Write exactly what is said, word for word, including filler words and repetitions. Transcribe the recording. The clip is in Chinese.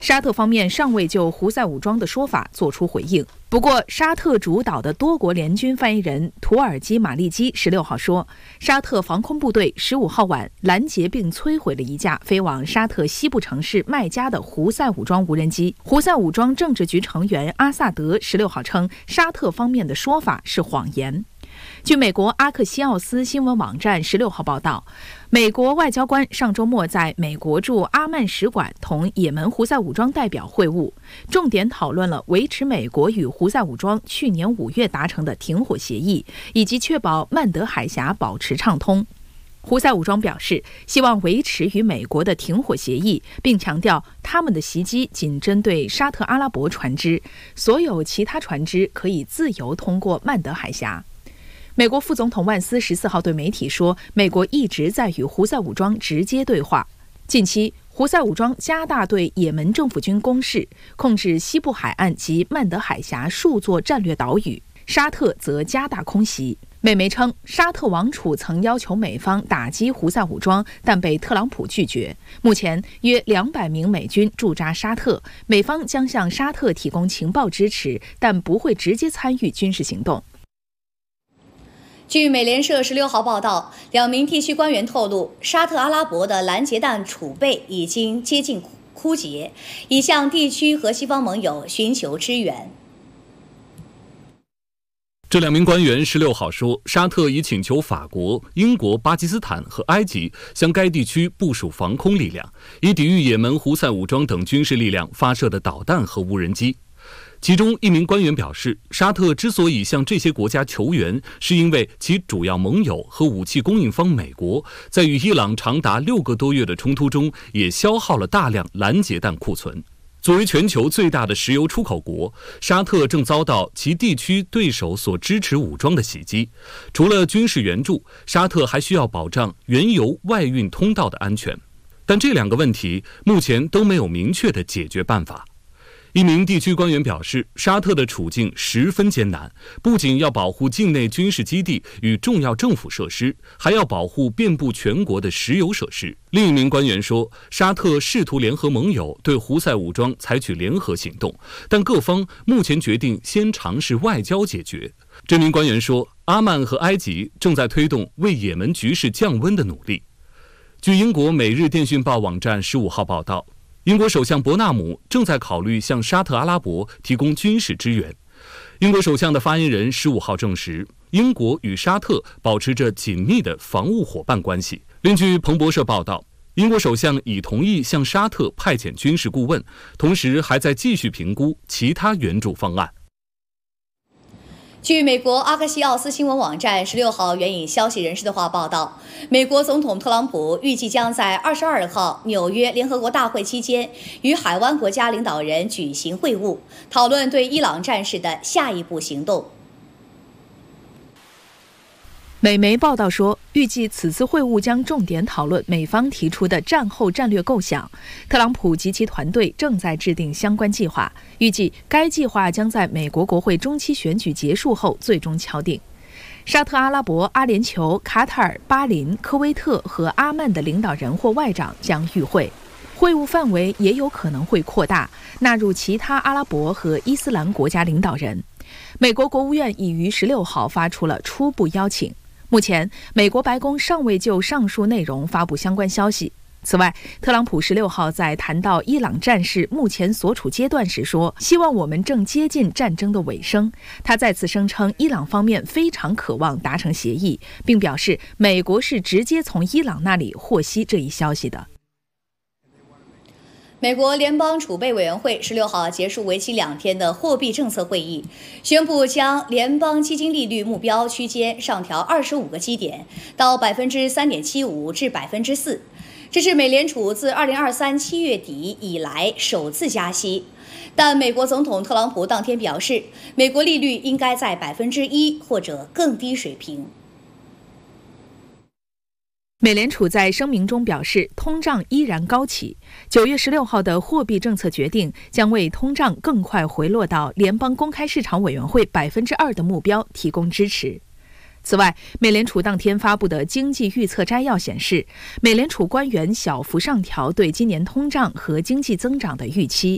沙特方面尚未就胡塞武装的说法作出回应。不过，沙特主导的多国联军发言人图尔基马利基十六号说，沙特防空部队十五号晚拦截并摧毁了一架飞往沙特西部城市麦加的胡塞武装无人机。胡塞武装政治局成员阿萨德十六号称，沙特方面的说法是谎言。据美国阿克西奥斯新闻网站十六号报道，美国外交官上周末在美国驻阿曼使馆同也门胡塞武装代表会晤，重点讨论了维持美国与胡塞武装去年五月达成的停火协议，以及确保曼德海峡保持畅通。胡塞武装表示希望维持与美国的停火协议，并强调他们的袭击仅针对沙特阿拉伯船只，所有其他船只可以自由通过曼德海峡。美国副总统万斯十四号对媒体说，美国一直在与胡塞武装直接对话。近期，胡塞武装加大对也门政府军攻势，控制西部海岸及曼德海峡数座战略岛屿。沙特则加大空袭。美媒称，沙特王储曾要求美方打击胡塞武装，但被特朗普拒绝。目前，约两百名美军驻扎沙特，美方将向沙特提供情报支持，但不会直接参与军事行动。 据美联社十六号报道，两名地区官员透露，沙特阿拉伯的拦截弹储备已经接近枯竭，已向地区和西方盟友寻求支援。 这两名官员十六号说，沙特已请求法国、英国、巴基斯坦和埃及向该地区部署防空力量，以抵御也门胡塞武装等军事力量发射的导弹和无人机。其中一名官员表示，沙特之所以向这些国家求援，是因为其主要盟友和武器供应方美国，在与伊朗长达六个多月的冲突中，也消耗了大量拦截弹库存。作为全球最大的石油出口国，沙特正遭到其地区对手所支持武装的袭击。除了军事援助，沙特还需要保障原油外运通道的安全。但这两个问题目前都没有明确的解决办法。一名地区官员表示，沙特的处境十分艰难，不仅要保护境内军事基地与重要政府设施，还要保护遍布全国的石油设施。另一名官员说，沙特试图联合盟友对胡塞武装采取联合行动，但各方目前决定先尝试外交解决。这名官员说，阿曼和埃及正在推动为也门局势降温的努力。据英国《每日电讯报》网站十五号报道，英国首相伯纳姆正在考虑向沙特阿拉伯提供军事支援。英国首相的发言人十五号证实，英国与沙特保持着紧密的防务伙伴关系。另据彭博社报道，英国首相已同意向沙特派遣军事顾问，同时还在继续评估其他援助方案。 据美国阿克西奥斯新闻网站十六号援引消息人士的话报道，美国总统特朗普预计将在二十二号纽约联合国大会期间与海湾国家领导人举行会晤，讨论对伊朗战事的下一步行动。 美媒报道说，预计此次会晤将重点讨论美方提出的战后战略构想。特朗普及其团队正在制定相关计划，预计该计划将在美国国会中期选举结束后最终敲定。沙特阿拉伯、阿联酋、卡塔尔、巴林、科威特和阿曼的领导人或外长将与会，会晤范围也有可能会扩大，纳入其他阿拉伯和伊斯兰国家领导人。美国国务院已于十六号发出了初步邀请。目前，美国白宫尚未就上述内容发布相关消息。此外，特朗普十六号在谈到伊朗战事目前所处阶段时说，希望我们正接近战争的尾声。他再次声称，伊朗方面非常渴望达成协议，并表示美国是直接从伊朗那里获悉这一消息的。 美国联邦储备委员会十六号结束为期两天的货币政策会议，宣布将联邦基金利率目标区间上调二十五个基点，到百分之三点七五至百分之四。这是美联储自二零二三七月底以来首次加息。但美国总统特朗普当天表示，美国利率应该在百分之一或者更低水平。 美联储在声明中表示，通胀依然高企。九月十六号的货币政策决定将为通胀更快回落到联邦公开市场委员会百分之二的目标提供支持。此外，美联储当天发布的经济预测摘要显示，美联储官员小幅上调对今年通胀和经济增长的预期。